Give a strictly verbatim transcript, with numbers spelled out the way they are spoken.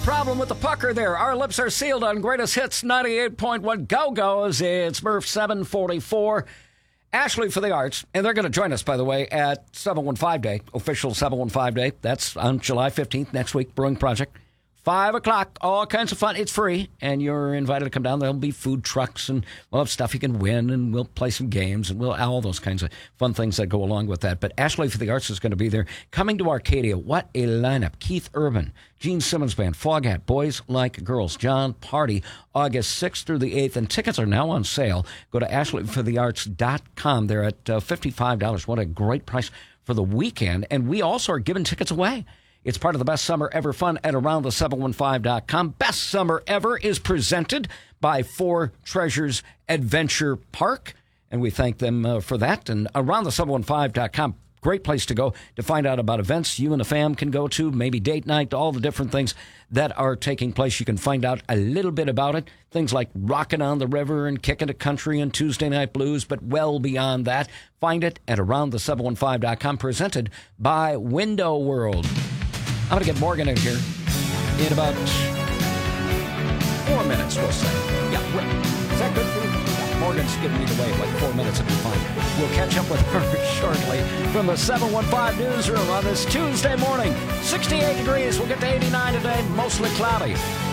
Problem with the pucker there. Our lips are sealed on Greatest Hits ninety-eight point one Go-Go's. It's Murph seven forty-four. Ashley for the Arts. And they're going to join us, by the way, at seven one five Day, official seven one five Day. That's on July fifteenth, next week, Brewing Project. Five o'clock, all kinds of fun. It's free, and you're invited to come down. There'll be food trucks, and we'll have stuff you can win, and we'll play some games, and we'll all those kinds of fun things that go along with that. But Ashley for the Arts is going to be there. Coming to Arcadia, what a lineup. Keith Urban, Gene Simmons Band, Foghat, Boys Like Girls, John Party, August sixth through the eighth, and tickets are now on sale. Go to ashley for the arts dot com. They're at uh, fifty-five dollars. What a great price for the weekend, and we also are giving tickets away. It's part of the Best Summer Ever Fun at around the seven one five dot com. Best Summer Ever is presented by Four Treasures Adventure Park, and we thank them uh, for that. And around the seven one five dot com, great place to go to find out about events you and the fam can go to, maybe date night, all the different things that are taking place. You can find out a little bit about it. Things like Rockin' on the River and Kickin' the Country and Tuesday Night Blues, but well beyond that. Find it at around the seven one five dot com, presented by Window World. I'm going to get Morgan in here in about four minutes, we'll say. Yeah, is that good for you? Yeah, Morgan's giving me the wave, like four minutes would be fine. We'll catch up with her shortly from the seven one five newsroom on this Tuesday morning. sixty-eight degrees, we'll get to eighty-nine today, mostly cloudy.